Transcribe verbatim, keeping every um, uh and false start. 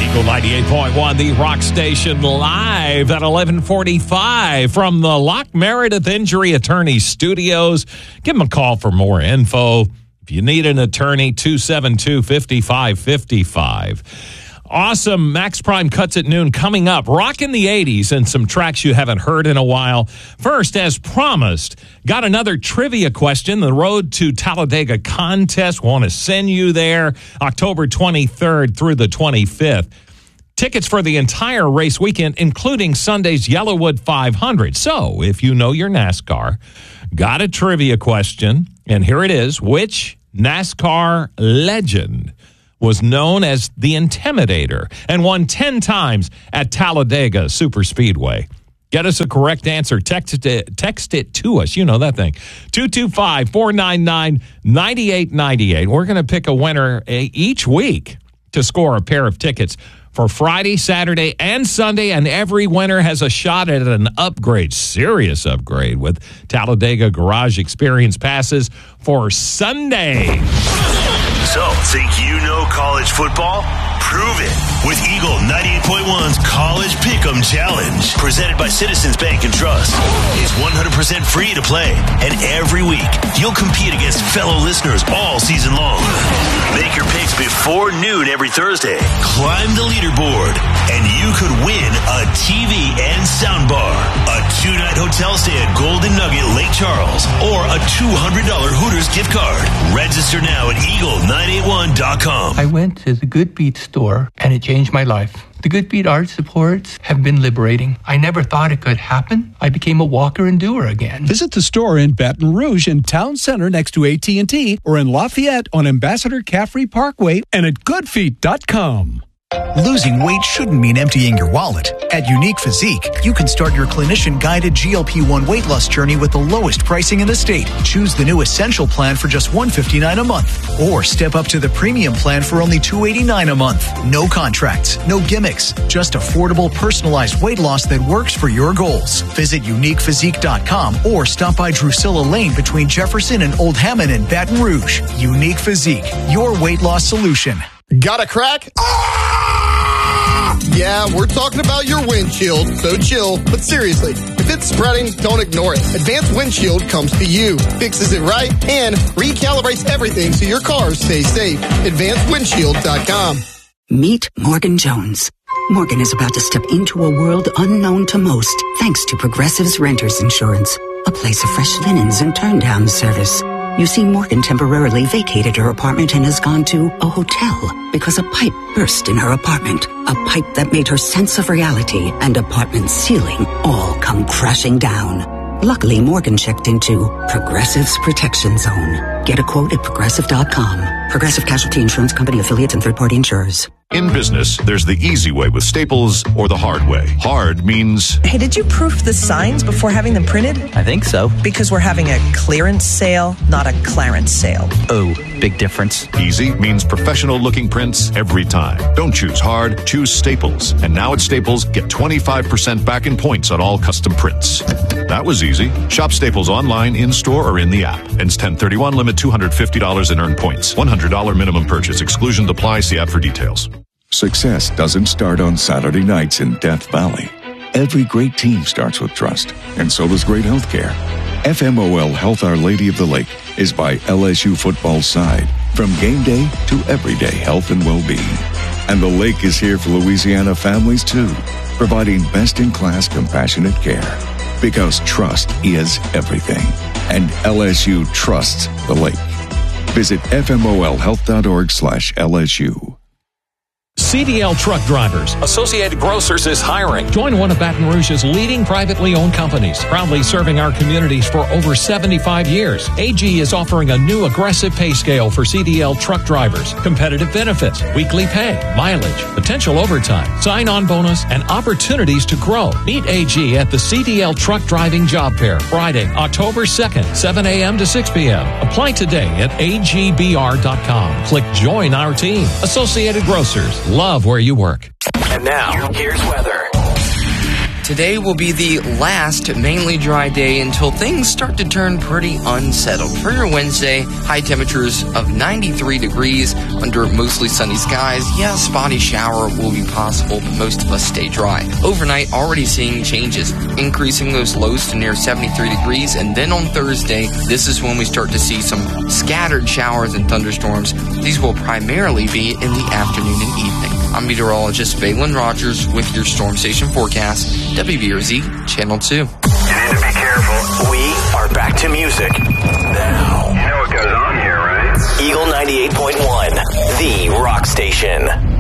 Eagle ninety-eight point one, the rock station, live at eleven forty-five from the Lock Meredith Injury Attorney Studios. Give them a call for more info. If you need an attorney, two seven two, five five five five. Awesome Max Prime Cuts at Noon coming up. Rockin' the eighties and some tracks you haven't heard in a while. First, as promised, got another trivia question. The Road to Talladega contest. Want to send you there October twenty-third through the twenty-fifth. Tickets for the entire race weekend, including Sunday's Yellowwood five hundred. So, if you know your NASCAR, got a trivia question, and here it is. Which NASCAR legend was known as the Intimidator and won ten times at Talladega Superspeedway? Get us a correct answer. Text it, text it to us. You know that thing. two two five, four nine nine, nine eight nine eight. We're going to pick a winner each week to score a pair of tickets for Friday, Saturday, and Sunday, and every winner has a shot at an upgrade, serious upgrade, with Talladega Garage Experience passes for Sunday. So, think you know college football? Prove it with Eagle ninety-eight point one's College Pick'em Challenge, presented by Citizens Bank and Trust. It's one hundred percent free to play, and every week you'll compete against fellow listeners all season long. Make your picks before noon every Thursday. Climb the leaderboard, and you could win a T V and soundbar, a two-night hotel stay at Golden Nugget Lake Charles, or a two hundred dollars Hooters gift card. Register now at eagle nine eight one dot com. I went to the Good Beat store, and it changed my life. The Good Beat art supports have been liberating. I never thought it could happen. I became a walker and doer again. Visit the store in Baton Rouge in Town Center next to A T and T, or in Lafayette on Ambassador Caffrey Parkway, and at good feet dot com. Losing weight shouldn't mean emptying your wallet. At Unique Physique, you can start your clinician-guided G L P one weight loss journey with the lowest pricing in the state. Choose the new Essential plan for just one hundred fifty-nine dollars a month. Or step up to the Premium plan for only two hundred eighty-nine dollars a month. No contracts, no gimmicks, just affordable, personalized weight loss that works for your goals. Visit unique physique dot com or stop by Drusilla Lane between Jefferson and Old Hammond in Baton Rouge. Unique Physique, your weight loss solution. Got a crack? Ah! Yeah, we're talking about your windshield, so chill. But seriously, if it's spreading, don't ignore it. Advanced Windshield comes to you, fixes it right, and recalibrates everything so your car stays safe. advanced windshield dot com. Meet Morgan Jones. Morgan is about to step into a world unknown to most, thanks to Progressive's Renters Insurance, a place of fresh linens and turn-down service. You see, Morgan temporarily vacated her apartment and has gone to a hotel because a pipe burst in her apartment. A pipe that made her sense of reality and apartment ceiling all come crashing down. Luckily, Morgan checked into Progressive's Protection Zone. Get a quote at progressive dot com. Progressive Casualty Insurance Company affiliates and third-party insurers. In business, there's the easy way with Staples or the hard way. Hard means... Hey, did you proof the signs before having them printed? I think so. Because we're having a clearance sale, not a Clarence sale. Oh, big difference. Easy means professional-looking prints every time. Don't choose hard, choose Staples. And now at Staples, get twenty-five percent back in points on all custom prints. That was easy. Shop Staples online, in-store, or in the app. Ends ten thirty-one, limit two hundred fifty dollars in earned points. one hundred dollars minimum purchase. Exclusion applies. See app for details. Success doesn't start on Saturday nights in Death Valley. Every great team starts with trust, and so does great healthcare. F M O L Health Our Lady of the Lake is by L S U football's side, from game day to everyday health and well-being. And the Lake is here for Louisiana families, too, providing best-in-class compassionate care. Because trust is everything, and L S U trusts the Lake. Visit f m o l health dot org slash L S U. C D L Truck Drivers. Associated Grocers is hiring. Join one of Baton Rouge's leading privately owned companies, proudly serving our communities for over seventy-five years. A G is offering a new aggressive pay scale for C D L truck drivers, competitive benefits, weekly pay, mileage, potential overtime, sign-on bonus, and opportunities to grow. Meet A G at the C D L Truck Driving Job Fair, Friday, October second, seven a.m. to six p.m. Apply today at a g b r dot com. Click Join Our Team. Associated Grocers. Love where you work. And now, here's weather. Today will be the last mainly dry day until things start to turn pretty unsettled. For your Wednesday, high temperatures of ninety-three degrees under mostly sunny skies. Yeah, a spotty shower will be possible, but most of us stay dry. Overnight, already seeing changes, increasing those lows to near seventy-three degrees, and then on Thursday, this is when we start to see some scattered showers and thunderstorms. These will primarily be in the afternoon and evening. I'm meteorologist Valen Rogers with your Storm Station forecast, W B R Z Channel two. You need to be careful. We are back to music now. You know what goes on here, right? Eagle ninety-eight point one, the rock station.